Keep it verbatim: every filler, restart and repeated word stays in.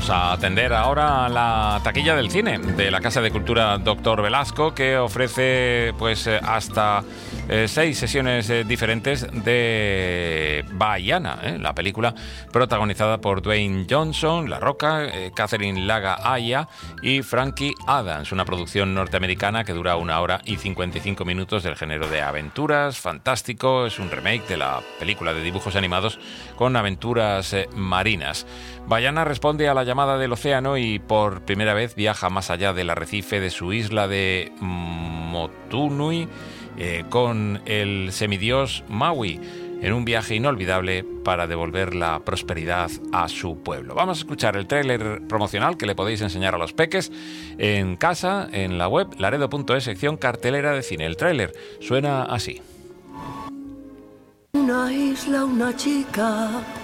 Vamos a atender ahora a la taquilla del cine de la Casa de Cultura Doctor Velasco, que ofrece pues hasta eh, seis sesiones eh, diferentes de Baiana, ¿eh? La película protagonizada por Dwayne Johnson, La Roca, eh, Catherine Laga Aya y Frankie Adams, una producción norteamericana que dura una hora y cincuenta y cinco minutos, del género de aventuras, fantástico. Es un remake de la película de dibujos animados con aventuras eh, marinas. Baiana responde a la llamada del océano y por primera vez viaja más allá del arrecife de su isla de Motunui eh, con el semidios Maui, en un viaje inolvidable para devolver la prosperidad a su pueblo. Vamos a escuchar el tráiler promocional que le podéis enseñar a los peques en casa, en la web laredo punto es, sección cartelera de cine. El tráiler suena así. Una isla, una chica